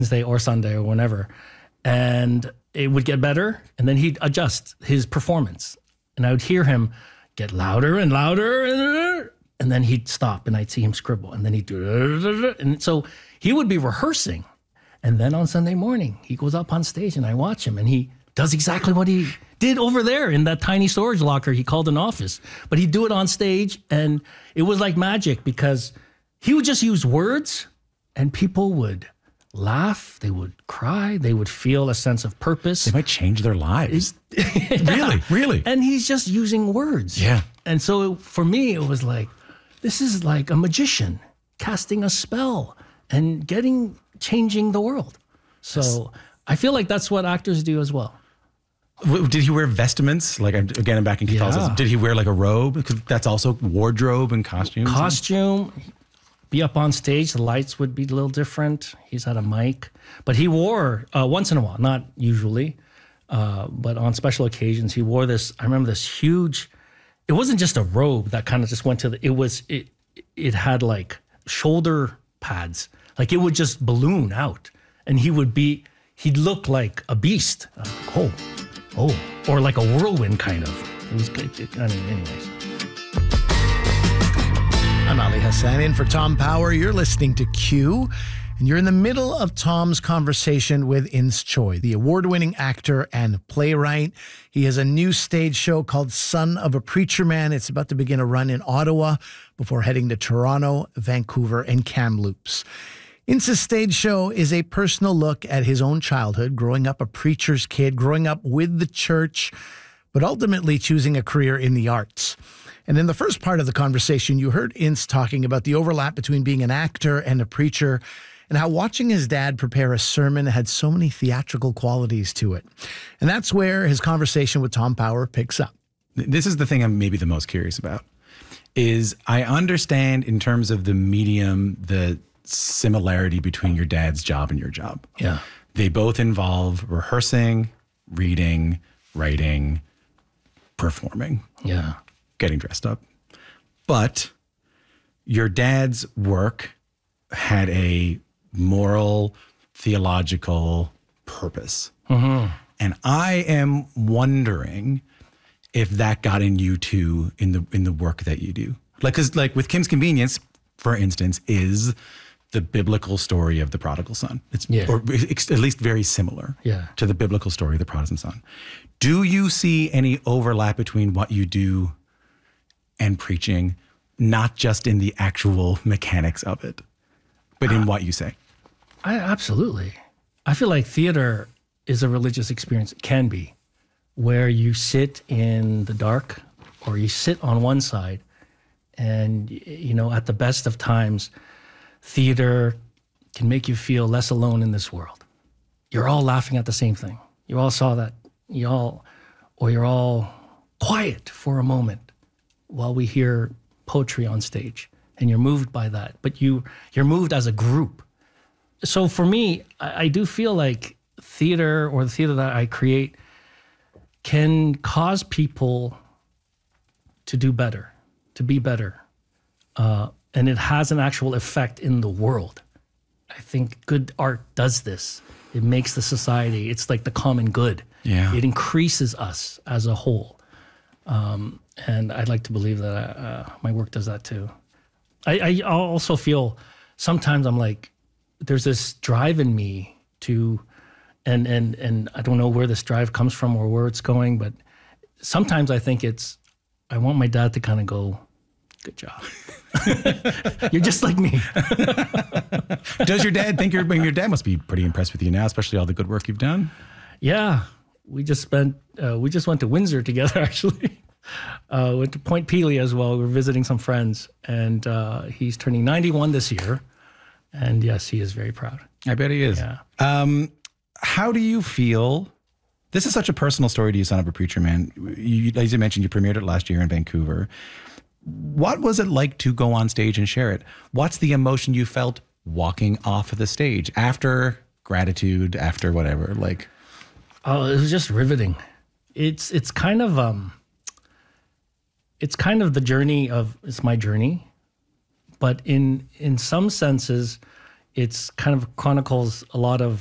Wednesday or Sunday or whenever. And it would get better, and then he'd adjust his performance. And I would hear him get louder and louder, and then he'd stop, and I'd see him scribble, and then he'd do, and so he would be rehearsing. And then on Sunday morning, he goes up on stage, and I watch him, and he does exactly what he did over there in that tiny storage locker he called an office. But he'd do it on stage, and it was like magic because he would just use words, and people would laugh, they would cry, they would feel a sense of purpose. They might change their lives. Yeah. Really. And he's just using words. Yeah. And so for me, it was like, this is like a magician casting a spell and changing the world. So I feel like that's what actors do as well. Did he wear vestments? Like, again, I'm back in Catholicism. Yeah. Did he wear like a robe? Because that's also wardrobe and costumes. Costume, be up on stage, the lights would be a little different. He's had a mic. But he wore, once in a while, not usually, but on special occasions, he wore this, I remember this huge, it wasn't just a robe that kind of just went to it had like shoulder pads. Like it would just balloon out. And he'd look like a beast. Or like a whirlwind kind of. It was good. Anyways. I'm Ali Hassan in for Tom Power. You're listening to Q, and you're in the middle of Tom's conversation with Ins Choi, the award-winning actor and playwright. He has a new stage show called Son of a Preacher Man. It's about to begin a run in Ottawa before heading to Toronto, Vancouver, and Kamloops. Ins's stage show is a personal look at his own childhood, growing up a preacher's kid, growing up with the church, but ultimately choosing a career in the arts. And in the first part of the conversation, you heard Ins talking about the overlap between being an actor and a preacher, and how watching his dad prepare a sermon had so many theatrical qualities to it. And that's where his conversation with Tom Power picks up. This is the thing I'm maybe the most curious about, is I understand in terms of the medium, the similarity between your dad's job and your job. Yeah. They both involve rehearsing, reading, writing, performing. Yeah. Getting dressed up. But your dad's work had a moral, theological purpose. Mm-hmm. And I am wondering if that got in you too in the work that you do. Like, cause like with Kim's Convenience, for instance, is the biblical story of the prodigal son. It's or at least very similar to the biblical story of the prodigal son. Do you see any overlap between what you do and preaching, not just in the actual mechanics of it, but in what you say? Absolutely. I feel like theater is a religious experience. It can be, where you sit in the dark or you sit on one side, and, you know, at the best of times, theater can make you feel less alone in this world. You're all laughing at the same thing. You all saw that. You're all quiet for a moment while we hear poetry on stage, and you're moved by that. But you're moved as a group. So for me, I do feel like theater, or the theater that I create, can cause people to do better, to be better. And it has an actual effect in the world. I think good art does this. It makes the society, it's like the common good. Yeah. It increases us as a whole. And I'd like to believe that my work does that too. I also feel sometimes I'm like, there's this drive in me to, and I don't know where this drive comes from or where it's going, but sometimes I think I want my dad to kind of go, good job. You're just like me. Does your dad think your dad must be pretty impressed with you now, especially all the good work you've done? Yeah. We just went to Windsor together, actually. Went to Point Pelee as well. We were visiting some friends, and he's turning 91 this year. And yes, he is very proud. I bet he is. Yeah. How do you feel? This is such a personal story to you, Son of a Preacher Man. As you mentioned, you premiered it last year in Vancouver. What was it like to go on stage and share it? What's the emotion you felt walking off of the stage after gratitude, after whatever? Like, oh, it was just riveting. It's kind of the journey of, it's my journey, but in some senses, it's kind of chronicles a lot of